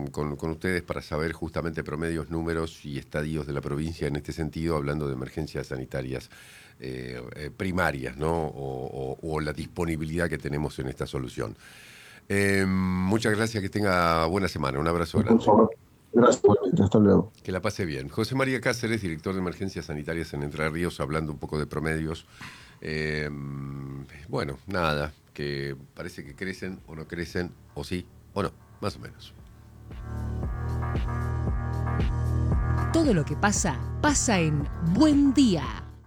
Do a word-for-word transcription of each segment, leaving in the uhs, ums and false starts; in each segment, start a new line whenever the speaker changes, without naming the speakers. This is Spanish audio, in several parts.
con, con ustedes para saber justamente promedios, números y estadios de la provincia en este sentido, hablando de emergencias sanitarias eh, eh, primarias, ¿no? O, o, o la disponibilidad que tenemos en esta solución. Eh, muchas gracias, que tenga buena semana. Un abrazo grande.
Gracias, hasta luego.
Que la pase bien. José María Cáceres, director de emergencias sanitarias en Entre Ríos, hablando un poco de promedios. Eh, bueno, nada, que parece que crecen o no crecen, o sí o no, más o menos.
Todo lo que pasa, pasa en Buen Día.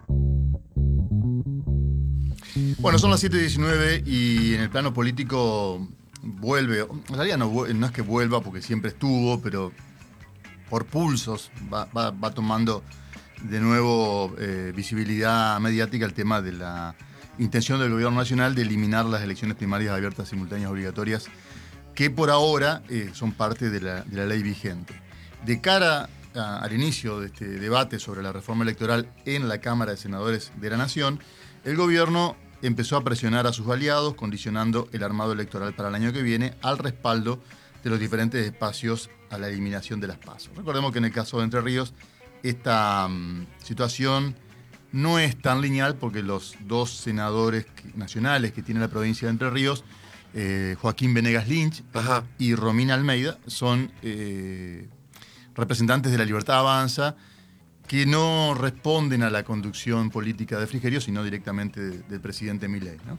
Bueno, son las siete y diecinueve y en el plano político vuelve, en realidad no, no es que vuelva porque siempre estuvo, pero por pulsos va, va, va tomando de nuevo eh, visibilidad mediática el tema de la intención del gobierno nacional de eliminar las elecciones primarias abiertas, simultáneas, obligatorias, que por ahora eh, son parte de la, de la ley vigente. De cara a, al inicio de este debate sobre la reforma electoral en la Cámara de Senadores de la Nación, el gobierno empezó a presionar a sus aliados, condicionando el armado electoral para el año que viene al respaldo de los diferentes espacios a la eliminación de las PASO. Recordemos que en el caso de Entre Ríos, esta um, situación no es tan lineal porque los dos senadores nacionales que tiene la provincia de Entre Ríos, eh, Joaquín Venegas Lynch Ajá. y Romina Almeida, son eh, representantes de la Libertad Avanza, que no responden a la conducción política de Frigerio, sino directamente de, del presidente Milei, ¿no?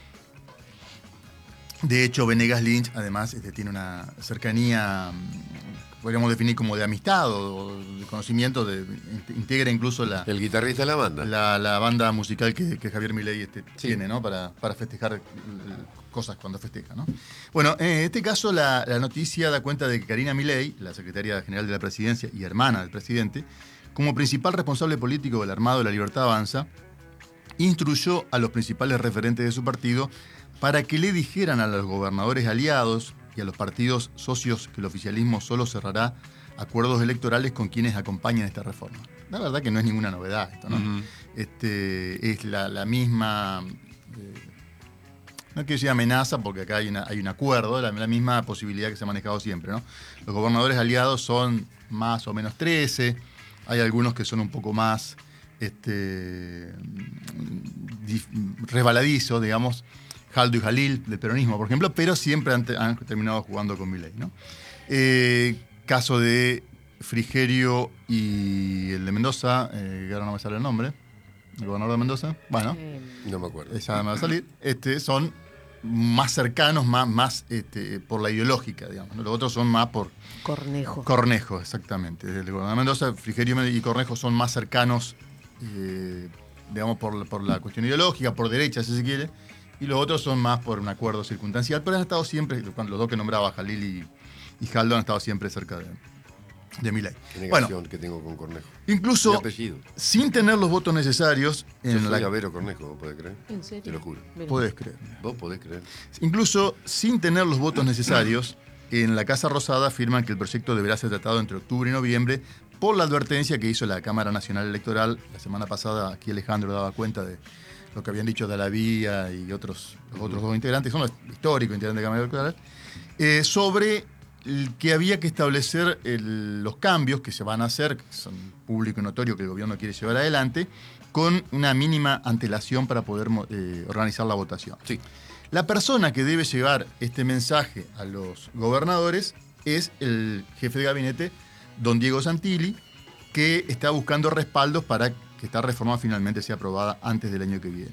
De hecho, Venegas Lynch, además, este, tiene una cercanía, podríamos definir como de amistad o de conocimiento, de, integra incluso la...
El guitarrista de la banda.
La, la banda musical que, que Javier Milei este,
sí.
tiene, ¿no? Para, para festejar cosas cuando festeja, ¿no? Bueno, en este caso la, la noticia da cuenta de que Karina Milei, la secretaria general de la presidencia y hermana del presidente, como principal responsable político del Armado de la Libertad Avanza, instruyó a los principales referentes de su partido para que le dijeran a los gobernadores aliados y a los partidos socios que el oficialismo solo cerrará acuerdos electorales con quienes acompañan esta reforma. La verdad que no es ninguna novedad esto, ¿no? Uh-huh. Este, es la, la misma, eh, no quiero decir amenaza porque acá hay, una, hay un acuerdo, la, la misma posibilidad que se ha manejado siempre, ¿no? Los gobernadores aliados son más o menos trece, hay algunos que son un poco más este, resbaladizos, digamos, Jaldo y Jalil, del peronismo, por ejemplo, pero siempre han, han terminado jugando con Milei, ¿no? Eh, caso de Frigerio y el de Mendoza, eh, que ahora no me sale el nombre, el gobernador de Mendoza, bueno,
no me acuerdo.
Esa me va a salir, este, son más cercanos, más, más este, por la ideológica, digamos, ¿no? Los otros son más por...
Cornejo.
Cornejo, exactamente. El gobernador de Mendoza, Frigerio y Cornejo son más cercanos, eh, digamos, por, por la cuestión ideológica, por derecha, si se quiere, y los otros son más por un acuerdo circunstancial, pero han estado siempre, los dos que nombraba, Jalil y, y Jaldo, han estado siempre cerca de, de Milei.
Qué negación
bueno,
que tengo con Cornejo.
Incluso, sin tener los votos necesarios...
Yo
en
soy
la...
Avero Cornejo, ¿vos podés creer?
¿En serio?
Te lo juro.
Podés creer.
Vos podés creer.
Incluso, sin tener los votos necesarios, en la Casa Rosada afirman que el proyecto deberá ser tratado entre octubre y noviembre por la advertencia que hizo la Cámara Nacional Electoral. La semana pasada aquí Alejandro daba cuenta de lo que habían dicho Dalavía y otros, los otros dos integrantes, son los históricos integrantes de la Cámara Electoral, eh, sobre el que había que establecer el, los cambios que se van a hacer, que son público y notorio que el gobierno quiere llevar adelante, con una mínima antelación para poder eh, organizar la votación.
Sí.
La persona que debe llevar este mensaje a los gobernadores es el jefe de gabinete, don Diego Santilli, que está buscando respaldos para que esta reforma finalmente sea aprobada antes del año que viene.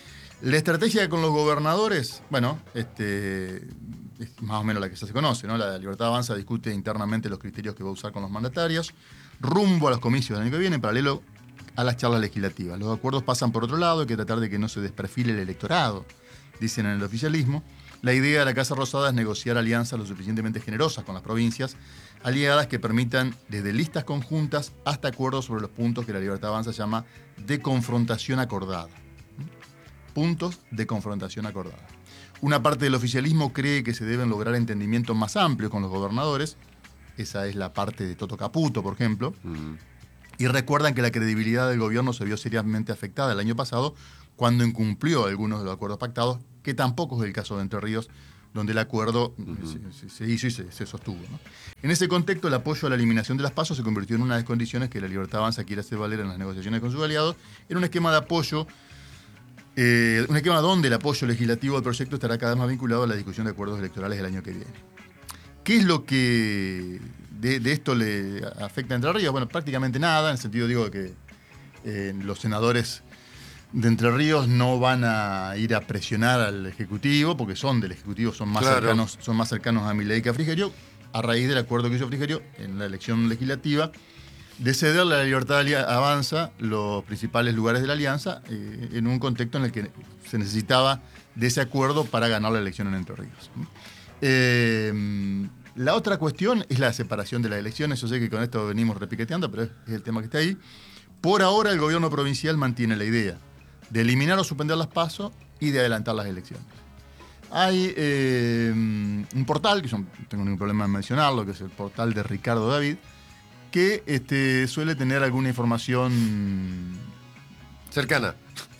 La estrategia con los gobernadores, bueno, este, es más o menos la que ya se conoce, ¿no? La Libertad Avanza discute internamente los criterios que va a usar con los mandatarios, rumbo a los comicios del año que viene, en paralelo a las charlas legislativas. Los acuerdos pasan por otro lado, hay que tratar de que no se desperfile el electorado, dicen en el oficialismo. La idea de la Casa Rosada es negociar alianzas lo suficientemente generosas con las provincias, aliadas que permitan desde listas conjuntas hasta acuerdos sobre los puntos que la Libertad Avanza llama de confrontación acordada. Puntos de confrontación acordada. Una parte del oficialismo cree que se deben lograr entendimientos más amplios con los gobernadores. Esa es la parte de Toto Caputo, por ejemplo. Mm. Y recuerdan que la credibilidad del gobierno se vio seriamente afectada el año pasado cuando incumplió algunos de los acuerdos pactados, que tampoco es el caso de Entre Ríos, donde el acuerdo uh-huh. se, se, se hizo y se, se sostuvo, ¿no? En ese contexto, el apoyo a la eliminación de las PASO se convirtió en una de las condiciones que la Libertad Avanza quiere hacer valer en las negociaciones con sus aliados, en un esquema de apoyo, eh, un esquema donde el apoyo legislativo del proyecto estará cada vez más vinculado a la discusión de acuerdos electorales del año que viene. ¿Qué es lo que de, de esto le afecta a Entre Ríos? Bueno, prácticamente nada, en el sentido, digo, que eh, los senadores de Entre Ríos no van a ir a presionar al Ejecutivo, porque son del Ejecutivo, son más, claro. cercanos, son más cercanos a Milei que a Frigerio, a raíz del acuerdo que hizo Frigerio en la elección legislativa, de cederle a la Libertad Avanza los principales lugares de la alianza, eh, en un contexto en el que se necesitaba de ese acuerdo para ganar la elección en Entre Ríos. Eh, la otra cuestión es la separación de las elecciones. Yo sé que con esto venimos repiqueteando, pero es el tema que está ahí. Por ahora el gobierno provincial mantiene la idea de eliminar o suspender las PASO y de adelantar las elecciones. Hay eh, un portal, que yo no tengo ningún problema en mencionarlo, que es el portal de Ricardo David, que este, suele tener alguna información
cercana.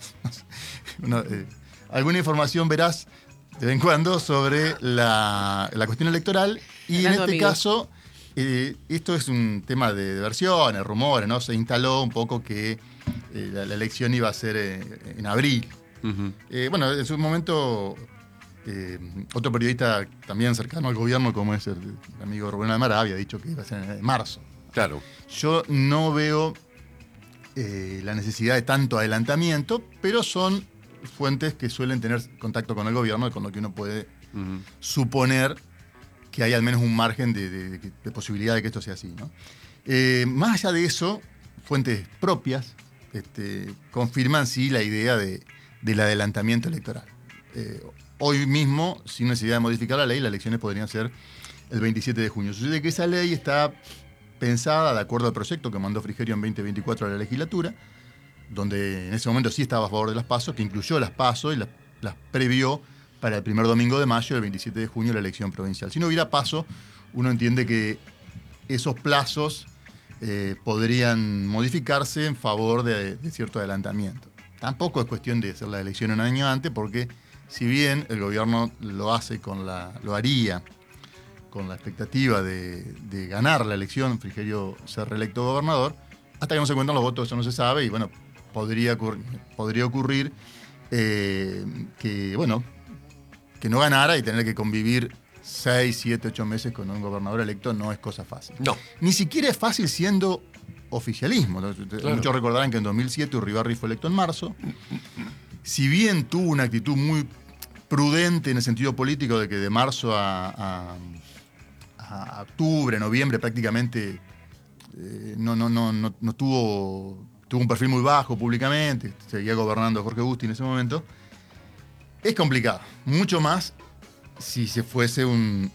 no, eh, alguna información veraz de vez en cuando sobre la, la cuestión electoral. Y Fernando, en este amigo. caso, eh, esto es un tema de, de versiones, rumores, ¿no? Se instaló un poco que eh, la, la elección iba a ser eh, en abril. Uh-huh. Eh, bueno, en su momento, eh, otro periodista también cercano al gobierno, como es el, el amigo Rubén Almara, había dicho que iba a ser en marzo.
Claro.
Yo no veo eh, la necesidad de tanto adelantamiento, pero son fuentes que suelen tener contacto con el gobierno, con lo que uno puede uh-huh. suponer que hay al menos un margen de, de, de posibilidad de que esto sea así, ¿no? Eh, más allá de eso, fuentes propias este, confirman sí la idea de, del adelantamiento electoral. Eh, hoy mismo, sin necesidad de modificar la ley, las elecciones podrían ser el veintisiete de junio. Sucede que esa ley está pensada de acuerdo al proyecto que mandó Frigerio en veinte veinticuatro a la legislatura, donde en ese momento sí estaba a favor de las PASO, que incluyó las PASO y las, las previó para el primer domingo de mayo, el veintisiete de junio, la elección provincial. Si no hubiera PASO, uno entiende que esos plazos eh, podrían modificarse en favor de, de cierto adelantamiento. Tampoco es cuestión de hacer la elección un año antes, porque si bien el gobierno lo hace con la, lo haría con la expectativa de, de ganar la elección, Frigerio ser reelecto gobernador, hasta que no se cuentan los votos, eso no se sabe, y bueno, podría ocurrir, podría ocurrir eh, que, bueno, que no ganara y tener que convivir seis, siete, ocho meses con un gobernador electo no es cosa fácil.
No.
Ni siquiera es fácil siendo oficialismo. Claro. Muchos recordarán que en dos mil siete Uribarri fue electo en marzo. Si bien tuvo una actitud muy prudente en el sentido político de que de marzo a, a, a octubre, noviembre prácticamente eh, no, no, no, no, no tuvo, tuvo un perfil muy bajo públicamente, seguía gobernando Jorge Busti en ese momento. Es complicado, mucho más si se fuese un,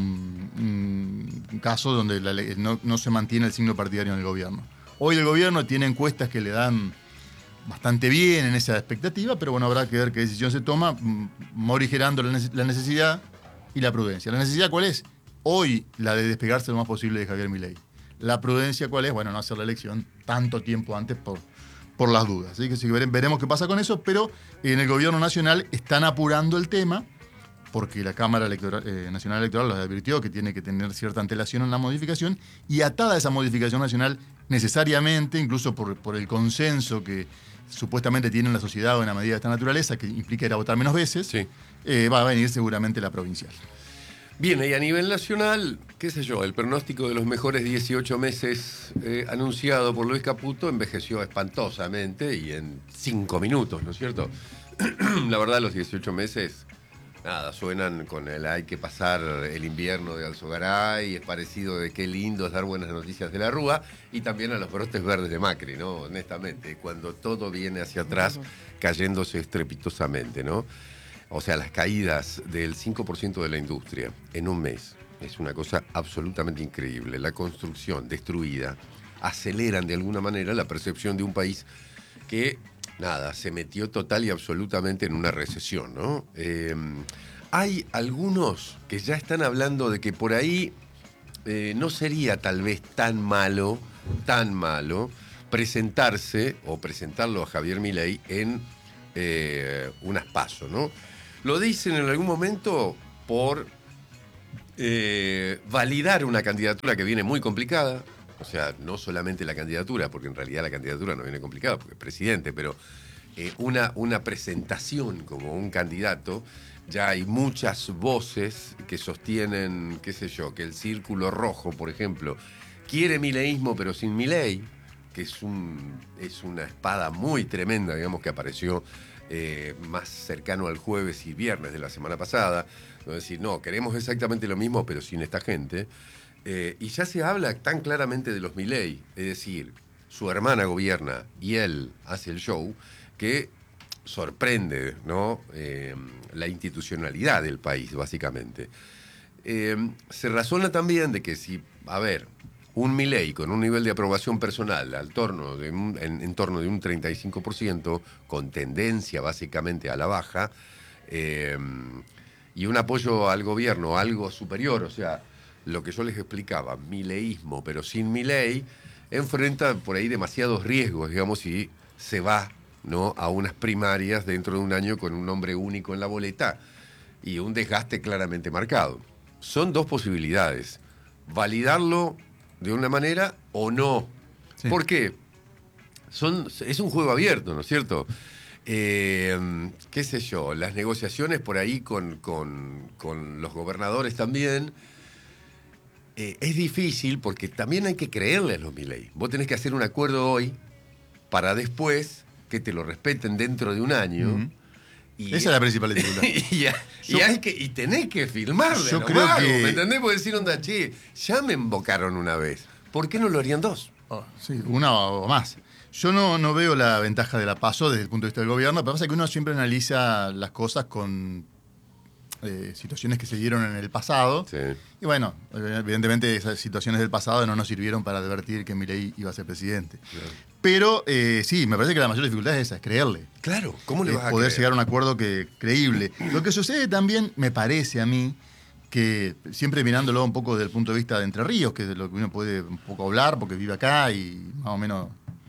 un, un caso donde la ley, no, no se mantiene el signo partidario en el gobierno. Hoy el gobierno tiene encuestas que le dan bastante bien en esa expectativa, pero bueno, habrá que ver qué decisión se toma, morigerando la necesidad y la prudencia. ¿La necesidad cuál es? Hoy la de despegarse lo más posible de Javier Milei. La prudencia cuál es? Bueno, no hacer la elección tanto tiempo antes por... por las dudas. Así que sí, veremos qué pasa con eso, pero en el gobierno nacional están apurando el tema porque la Cámara Electoral, eh, Nacional Electoral los advirtió que tiene que tener cierta antelación en la modificación, y atada a esa modificación nacional necesariamente, incluso por, por el consenso que supuestamente tiene la sociedad o una medida de esta naturaleza, que implica ir a votar menos veces,
sí.
eh, va a venir seguramente la provincial.
Bien, y a nivel nacional, qué sé yo, el pronóstico de los mejores dieciocho meses eh, anunciado por Luis Caputo envejeció espantosamente y en cinco minutos, ¿no es cierto? La verdad, los dieciocho meses, nada, suenan con el hay que pasar el invierno de Alzogaray, es parecido de qué lindo es dar buenas noticias de la Rúa, y también a los brotes verdes de Macri, ¿no? Honestamente, cuando todo viene hacia atrás, cayéndose estrepitosamente, ¿no? O sea, las caídas del cinco por ciento de la industria en un mes es una cosa absolutamente increíble. La construcción destruida aceleran de alguna manera la percepción de un país que, nada, se metió total y absolutamente en una recesión, ¿no? Eh, hay algunos que ya están hablando de que por ahí eh, no sería tal vez tan malo, tan malo, presentarse o presentarlo a Javier Milei en eh, unas PASO, ¿no? Lo dicen en algún momento por eh, validar una candidatura que viene muy complicada. O sea, no solamente la candidatura, porque en realidad la candidatura no viene complicada, porque es presidente, pero eh, una, una presentación como un candidato. Ya hay muchas voces que sostienen, qué sé yo, que el Círculo Rojo, por ejemplo, quiere mileísmo pero sin Milei, que es, un, es una espada muy tremenda, digamos, que apareció eh, más cercano al jueves y viernes de la semana pasada. Es decir, no, queremos exactamente lo mismo pero sin esta gente. Eh, y ya se habla tan claramente de los Milei, es decir, su hermana gobierna y él hace el show, que sorprende, ¿no? Eh, la institucionalidad del país, básicamente. Eh, se razona también de que si, a ver, un Milei con un nivel de aprobación personal al torno de un, en, en torno de un treinta y cinco por ciento, con tendencia básicamente a la baja, eh, y un apoyo al gobierno algo superior, o sea, lo que yo les explicaba, mileísmo, pero sin Milei, enfrenta por ahí demasiados riesgos, digamos, y se va, ¿no?, a unas primarias dentro de un año con un nombre único en la boleta y un desgaste claramente marcado. Son dos posibilidades, validarlo de una manera o no. Sí. ¿Por qué? Son, es un juego abierto, ¿no es cierto? Eh, qué sé yo, las negociaciones por ahí con, con, con los gobernadores también. Eh, es difícil porque también hay que creerle a los Milei. Vos tenés que hacer un acuerdo hoy para después que te lo respeten dentro de un año. Uh-huh. Y,
esa es la principal dificultad.
y, y, y, hay que, y tenés que firmarle.
Yo
¿no?
creo
Mago,
que...
¿me entendés? Porque decir, onda, che, ya me invocaron una vez. ¿Por qué no lo harían dos?
Oh, sí, una o más. Yo no, no veo la ventaja de la PASO desde el punto de vista del gobierno, pero pasa que uno siempre analiza las cosas con eh, situaciones que se dieron en el pasado.
Sí.
Y bueno, evidentemente esas situaciones del pasado no nos sirvieron para advertir que Milei iba a ser presidente. Claro. Pero eh, sí, me parece que la mayor dificultad es esa, es creerle.
Claro, ¿cómo le vas
es
a
poder
creer?
llegar a un acuerdo que, creíble. Lo que sucede también, me parece a mí, que siempre mirándolo un poco desde el punto de vista de Entre Ríos, que es de lo que uno puede un poco hablar, porque vive acá y más o menos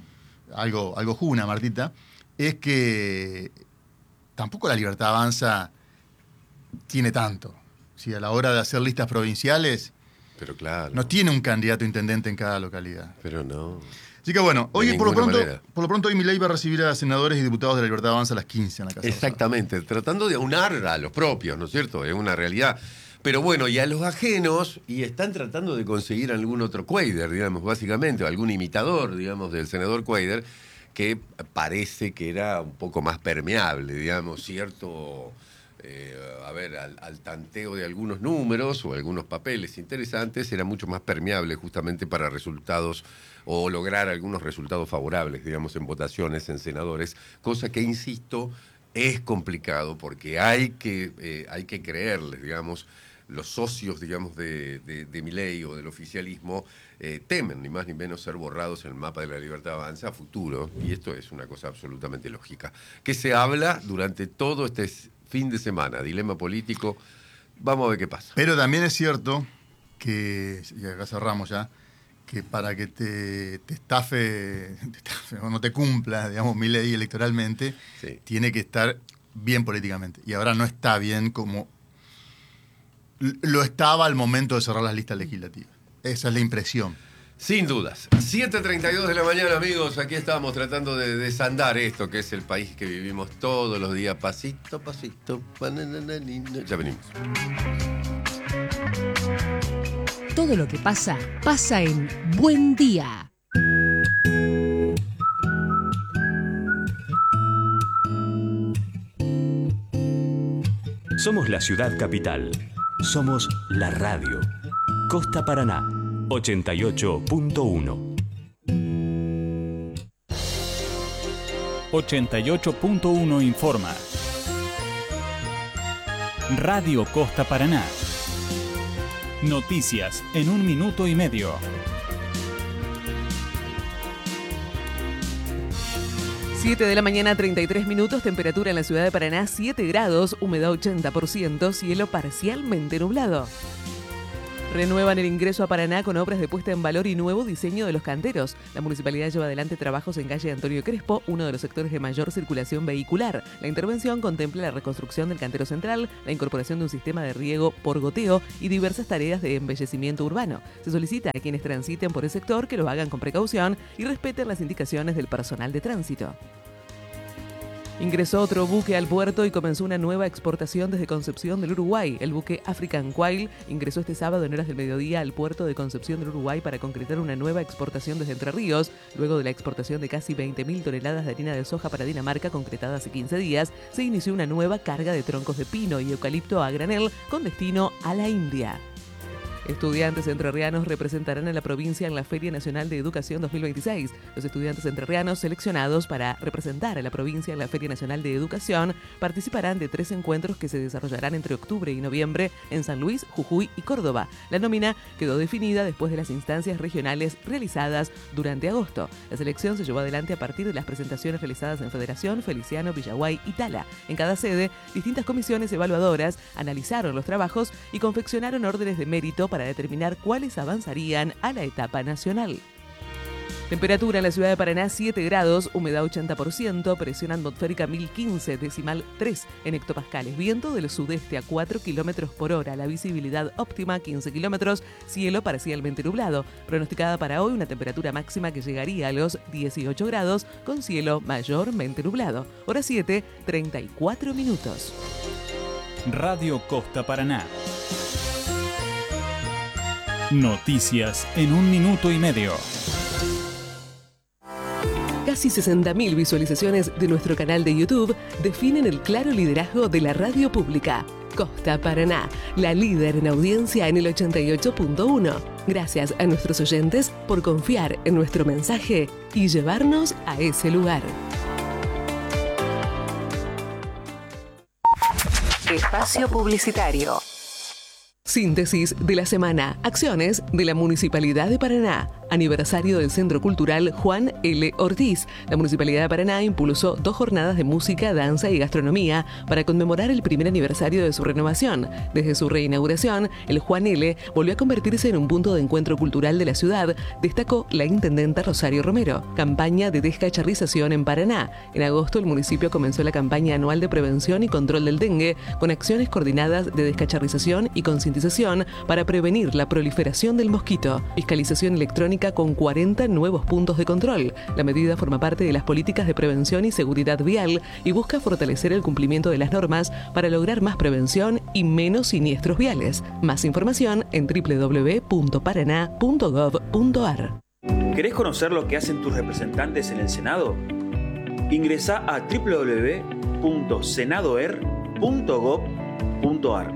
algo, algo juna, Martita, es que tampoco la Libertad Avanza tiene tanto. Si a la hora de hacer listas provinciales,
pero claro,
no tiene un candidato intendente en cada localidad.
Pero no.
Así que bueno, hoy por lo pronto,
manera.
por lo pronto hoy Milei va a recibir a senadores y diputados de la Libertad Avanza a las quince en la Casa
Exactamente, Rosada. Tratando de aunar a los propios, ¿no es cierto? Es una realidad. Pero bueno, y a los ajenos, y están tratando de conseguir algún otro Cuadra, digamos, básicamente, o algún imitador, digamos, del senador Cuadra, que parece que era un poco más permeable, digamos, cierto, eh, a ver, al, al tanteo de algunos números o algunos papeles interesantes, era mucho más permeable justamente para resultados o lograr algunos resultados favorables, digamos, en votaciones, en senadores, cosa que, insisto, es complicado porque hay que, eh, hay que creerles, digamos, los socios, digamos, de, de, de Milei o del oficialismo eh, temen, ni más ni menos, ser borrados en el mapa de la Libertad Avanza a futuro, y esto es una cosa absolutamente lógica. Que se habla durante todo este fin de semana, dilema político, vamos a ver qué pasa.
Pero también es cierto que, y acá cerramos ya, que para que te, te, estafe, te estafe o no te cumpla, digamos, Milei electoralmente, sí, tiene que estar bien políticamente. Y ahora no está bien como lo estaba al momento de cerrar las listas legislativas. Esa es la impresión.
Sin dudas. siete treinta y dos de la mañana, amigos. Aquí estamos tratando de desandar esto que es el país que vivimos todos los días. Pasito, pasito. Ya venimos.
Todo lo que pasa, pasa en Buen Día.
Somos la ciudad capital. Somos la radio. Costa Paraná, ochenta y ocho punto uno.
ochenta y ocho punto uno informa. Radio Costa Paraná. Noticias en un minuto y medio.
siete de la mañana, treinta y tres minutos, temperatura en la ciudad de Paraná, siete grados, humedad ochenta por ciento, cielo parcialmente nublado. Renuevan el ingreso a Paraná con obras de puesta en valor y nuevo diseño de los canteros. La municipalidad lleva adelante trabajos en calle Antonio Crespo, uno de los sectores de mayor circulación vehicular. La intervención contempla la reconstrucción del cantero central, la incorporación de un sistema de riego por goteo y diversas tareas de embellecimiento urbano. Se solicita a quienes transiten por el sector que lo hagan con precaución y respeten las indicaciones del personal de tránsito. Ingresó otro buque al puerto y comenzó una nueva exportación desde Concepción del Uruguay. El buque African Quail ingresó este sábado en horas del mediodía al puerto de Concepción del Uruguay para concretar una nueva exportación desde Entre Ríos. Luego de la exportación de casi veinte mil toneladas de harina de soja para Dinamarca concretada hace quince días, se inició una nueva carga de troncos de pino y eucalipto a granel con destino a la India. Estudiantes entrerrianos representarán a la provincia en la Feria Nacional de Educación dos mil veintiséis. Los estudiantes entrerrianos seleccionados para representar a la provincia en la Feria Nacional de Educación participarán de tres encuentros que se desarrollarán entre octubre y noviembre en San Luis, Jujuy y Córdoba. La nómina quedó definida después de las instancias regionales realizadas durante agosto. La selección se llevó adelante a partir de las presentaciones realizadas en Federación, Feliciano, Villaguay y Tala. En cada sede, distintas comisiones evaluadoras analizaron los trabajos y confeccionaron órdenes de mérito para determinar cuáles avanzarían a la etapa nacional. Temperatura en la ciudad de Paraná siete grados, humedad ochenta por ciento, presión atmosférica mil quince, decimal tres en hectopascales, viento del sudeste a cuatro kilómetros por hora, la visibilidad óptima quince kilómetros, cielo parcialmente nublado. Pronosticada para hoy una temperatura máxima que llegaría a los dieciocho grados con cielo mayormente nublado. Hora siete, treinta y cuatro minutos.
Radio Costa Paraná. Noticias en un minuto y medio.
Casi sesenta mil visualizaciones de nuestro canal de YouTube definen el claro liderazgo de la radio pública. Costa Paraná, la líder en audiencia en el ochenta y ocho punto uno. Gracias a nuestros oyentes por confiar en nuestro mensaje y llevarnos a ese lugar.
Espacio publicitario.
Síntesis de la semana. Acciones de la Municipalidad de Paraná. Aniversario del Centro Cultural Juan L. Ortiz. La Municipalidad de Paraná impulsó dos jornadas de música, danza y gastronomía para conmemorar el primer aniversario de su renovación. Desde su reinauguración, el Juan L. volvió a convertirse en un punto de encuentro cultural de la ciudad, destacó la intendenta Rosario Romero. Campaña de descacharrización en Paraná. En agosto, el municipio comenzó la campaña anual de prevención y control del dengue, con acciones coordinadas de descacharrización y concientización para prevenir la proliferación del mosquito. Fiscalización electrónica con cuarenta nuevos puntos de control. La medida forma parte de las políticas de prevención y seguridad vial y busca fortalecer el cumplimiento de las normas para lograr más prevención y menos siniestros viales. Más información en doble u doble u doble u punto paraná punto gov punto ar.
¿Querés conocer lo que hacen tus representantes en el Senado? Ingresá a doble u doble u doble u punto senadoer punto gov punto ar.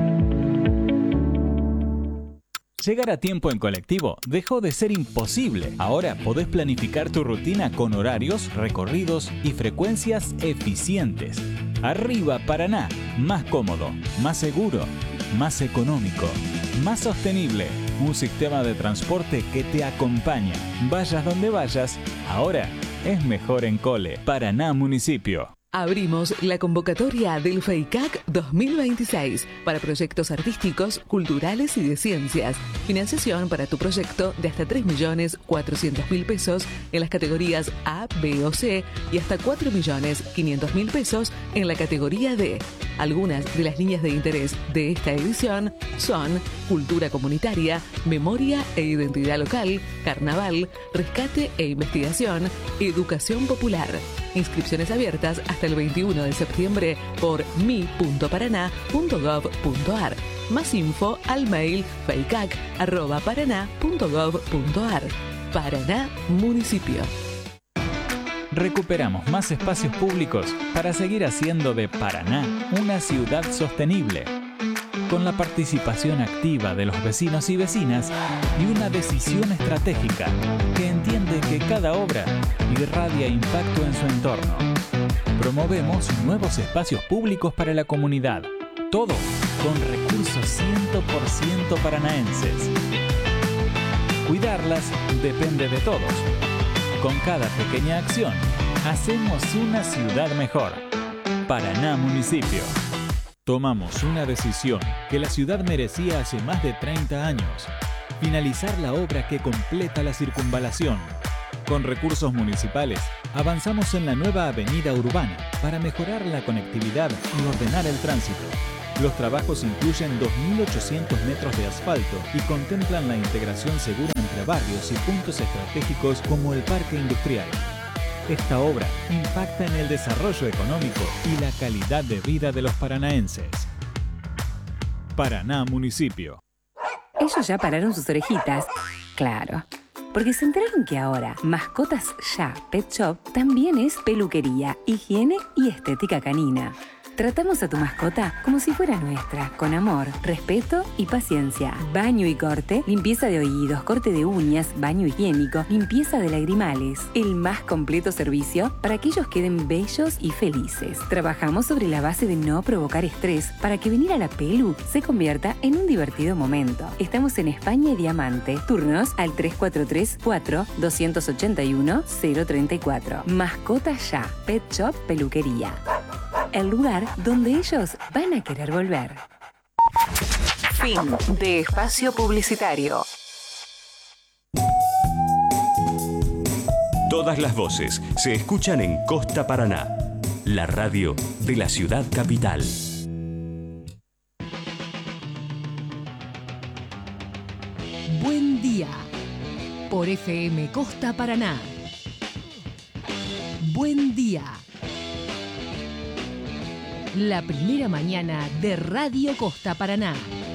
Llegar a tiempo en colectivo dejó de ser imposible. Ahora podés planificar tu rutina con horarios, recorridos y frecuencias eficientes. Arriba Paraná, más cómodo, más seguro, más económico, más sostenible. Un sistema de transporte que te acompaña. Vayas donde vayas, ahora es mejor en Cole. Paraná Municipio.
Abrimos la convocatoria del FEICAC dos mil veintiséis para proyectos artísticos, culturales y de ciencias. Financiación para tu proyecto de hasta tres millones cuatrocientos mil pesos en las categorías A, B o C y hasta cuatro millones quinientos mil pesos en la categoría D. Algunas de las líneas de interés de esta edición son cultura comunitaria, memoria e identidad local, carnaval, rescate e investigación, educación popular. Inscripciones abiertas hasta el veintiuno de septiembre por mi punto paraná punto gov punto ar. Más info al mail feicac arroba paraná punto gov punto ar. Paraná Municipio.
Recuperamos más espacios públicos para seguir haciendo de Paraná una ciudad sostenible, con la participación activa de los vecinos y vecinas y una decisión estratégica que entiende que cada obra irradia impacto en su entorno. Promovemos nuevos espacios públicos para la comunidad, todo con recursos cien por ciento paranaenses. Cuidarlas depende de todos. Con cada pequeña acción, hacemos una ciudad mejor. Paraná Municipio. Tomamos una decisión que la ciudad merecía hace más de treinta años. Finalizar la obra que completa la circunvalación. Con recursos municipales, avanzamos en la nueva avenida urbana para mejorar la conectividad y ordenar el tránsito. Los trabajos incluyen dos mil ochocientos metros de asfalto y contemplan la integración segura entre barrios y puntos estratégicos como el Parque Industrial. Esta obra impacta en el desarrollo económico y la calidad de vida de los paranaenses. Paraná Municipio.
Ellos ya pararon sus orejitas. Claro. Porque se enteraron que ahora Mascotas Ya Pet Shop también es peluquería, higiene y estética canina. Tratamos a tu mascota como si fuera nuestra, con amor, respeto y paciencia. Baño y corte, limpieza de oídos, corte de uñas, baño higiénico, limpieza de lagrimales. El más completo servicio para que ellos queden bellos y felices. Trabajamos sobre la base de no provocar estrés para que venir a la pelu se convierta en un divertido momento. Estamos en España y Diamante. Turnos al tres cuatro tres, cuatro, dos ocho uno, cero tres cuatro. Mascotas Ya, Pet Shop Peluquería. El lugar donde ellos van a querer volver.
Fin de espacio publicitario.
Todas las voces se escuchan en Costa Paraná, la radio de la ciudad capital.
Buen día. Por F M Costa Paraná. Buen día. La primera mañana de Radio Costa Paraná.